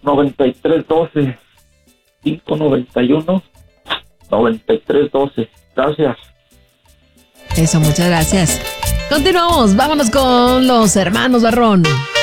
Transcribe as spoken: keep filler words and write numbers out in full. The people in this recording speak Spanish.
noventa y tres doce. cinco noventa y uno, noventa y tres doce. Gracias. Eso, muchas gracias. Continuamos, vámonos con los hermanos Barrón.